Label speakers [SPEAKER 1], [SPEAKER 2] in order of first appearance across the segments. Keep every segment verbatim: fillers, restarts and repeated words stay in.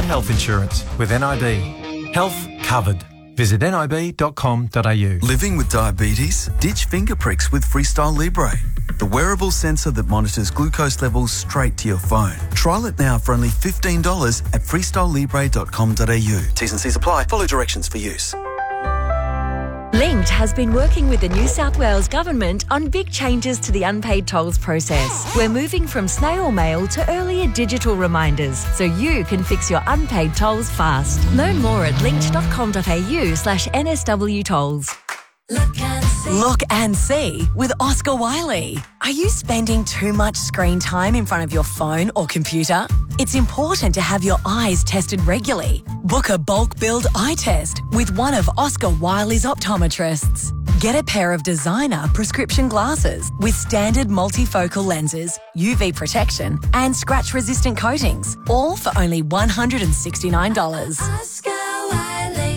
[SPEAKER 1] health insurance with N I B. Health covered. Visit n i b dot com dot a u.
[SPEAKER 2] Living with diabetes? Ditch finger pricks with Freestyle Libre, the wearable sensor that monitors glucose levels straight to your phone. Trial it now for only fifteen dollars at freestyle libre dot com dot a u. T's and C's apply. Follow directions for use.
[SPEAKER 3] Linked has been working with the New South Wales Government on big changes to the unpaid tolls process. We're moving from snail mail to earlier digital reminders so you can fix your unpaid tolls fast. Learn more at linked dot com dot a u slash N S W tolls.
[SPEAKER 4] Look and see. Look and see with Oscar Wiley. Are you spending too much screen time in front of your phone or computer? It's important to have your eyes tested regularly. Book a bulk billed eye test with one of Oscar Wiley's optometrists. Get a pair of designer prescription glasses with standard multifocal lenses, U V protection and scratch-resistant coatings, all for only one hundred sixty-nine dollars.
[SPEAKER 5] Oscar Wiley.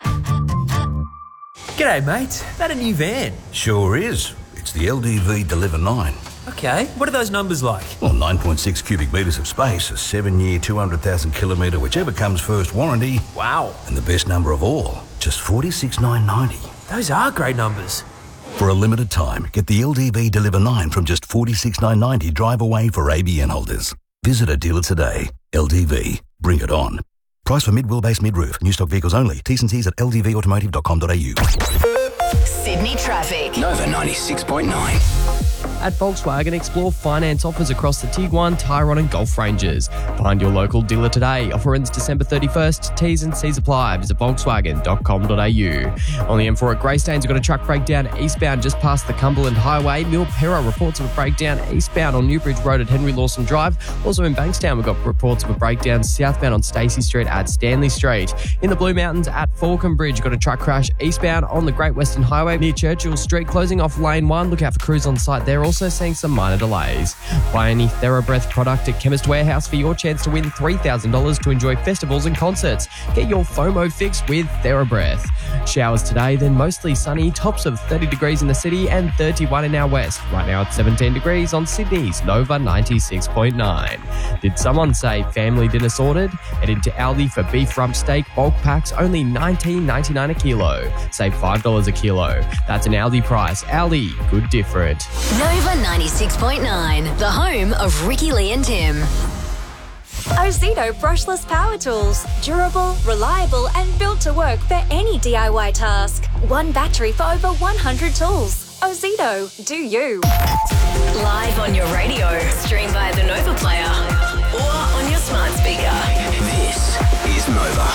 [SPEAKER 6] G'day, mate. That a new van?
[SPEAKER 7] Sure is. It's the L D V Deliver nine.
[SPEAKER 6] Okay, what are those numbers like?
[SPEAKER 7] Well, nine point six cubic metres of space, a seven-year, two hundred thousand kilometre, whichever comes first warranty.
[SPEAKER 6] Wow.
[SPEAKER 7] And the best number of all, just forty-six thousand nine hundred ninety.
[SPEAKER 6] Those are great numbers.
[SPEAKER 7] For a limited time, get the L D V Deliver nine from just forty-six thousand nine hundred ninety drive away for A B N holders. Visit a dealer today. L D V. Bring it on. Price for mid-wheelbase mid-roof. New stock vehicles only. T's and C's at l d v automotive dot com dot a u.
[SPEAKER 8] Sydney traffic.
[SPEAKER 9] Nova ninety-six point nine.
[SPEAKER 10] At Volkswagen, explore finance offers across the Tiguan, Tyrone and Golf ranges. Find your local dealer today. Offer ends December thirty-first. T's and C's apply. Visit volkswagen dot com dot a u. On the M four at Greystanes, we've got a truck breakdown eastbound just past the Cumberland Highway. Milperra reports of a breakdown eastbound on Newbridge Road at Henry Lawson Drive. Also in Bankstown, we've got reports of a breakdown southbound on Stacey Street at Stanley Street. In the Blue Mountains at Falcon Bridge, we've got a truck crash eastbound on the Great Western Highway near Churchill Street, closing off lane one. Look out for crews on site there. Also seeing some minor delays. Buy any TheraBreath product at Chemist Warehouse for your chance to win three thousand dollars to enjoy festivals and concerts. Get your FOMO fix with TheraBreath. Showers today, then mostly sunny. Tops of thirty degrees in the city and thirty-one in our west. Right now it's seventeen degrees on Sydney's Nova ninety-six point nine. Did someone say family dinner sorted? Head into Aldi for beef rump steak bulk packs, only nineteen ninety-nine a kilo. Save five dollars a kilo. That's an Aldi price. Aldi, good different.
[SPEAKER 8] Nova ninety-six point nine, the home of Ricky Lee and Tim.
[SPEAKER 3] Ozito brushless power tools. Durable, reliable and built to work for any D I Y task. One battery for over one hundred tools. Ozito, do you.
[SPEAKER 8] Live on your radio, stream via the Nova player or on your smart speaker.
[SPEAKER 9] This is Nova.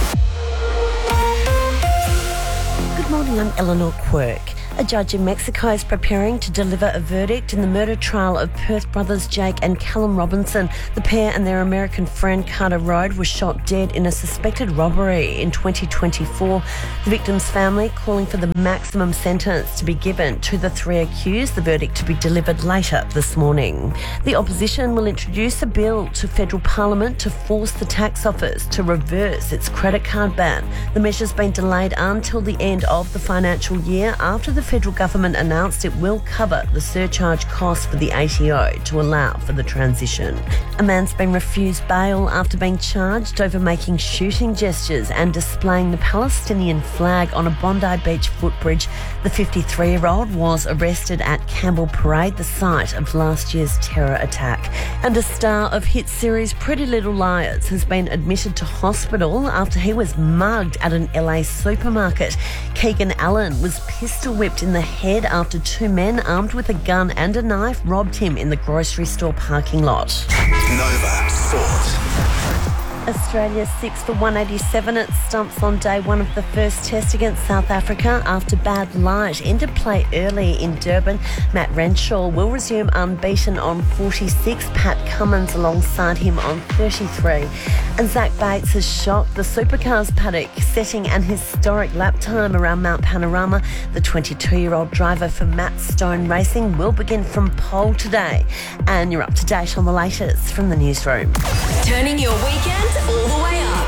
[SPEAKER 11] Good morning, I'm Eleanor Quirk. A judge in Mexico is preparing to deliver a verdict in the murder trial of Perth brothers Jake and Callum Robinson. The pair and their American friend Carter Road were shot dead in a suspected robbery in twenty twenty-four. The victim's family calling for the maximum sentence to be given to the three accused, the verdict to be delivered later this morning. The opposition will introduce a bill to federal parliament to force the tax office to reverse its credit card ban. The measure's been delayed until the end of the financial year after the federal government announced it will cover the surcharge costs for the A T O to allow for the transition. A man's been refused bail after being charged over making shooting gestures and displaying the Palestinian flag on a Bondi Beach footbridge. The fifty-three-year-old was arrested at Campbell Parade, the site of last year's terror attack. And a star of hit series Pretty Little Liars has been admitted to hospital after he was mugged at an L A supermarket. Keegan Allen was pistol whipped in the head after two men armed with a gun and a knife robbed him in the grocery store parking lot.
[SPEAKER 9] Nova Sport.
[SPEAKER 11] Australia six for one eighty-seven at stumps on day one of the first test against South Africa after bad light ended play early in Durban. Matt Renshaw will resume unbeaten on forty-six, Pat Cummins alongside him on thirty-three. And Zach Bates has shocked the supercars paddock, setting an historic lap time around Mount Panorama. The twenty-two-year-old driver for Matt Stone Racing will begin from pole today. And you're up to date on the latest from the newsroom.
[SPEAKER 8] Turning your weekend all the way up.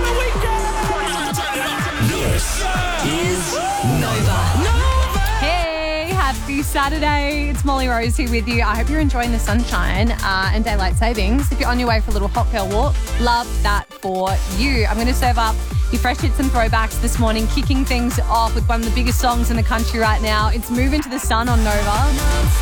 [SPEAKER 9] This is Nova.
[SPEAKER 12] Hey, happy Saturday. It's Molly Rose here with you. I hope you're enjoying the sunshine uh, and daylight savings. If you're on your way for a little hot girl walk, love that for you. I'm going to serve up your fresh hits and throwbacks this morning, kicking things off with one of the biggest songs in the country right now. It's Move Into the Sun on Nova.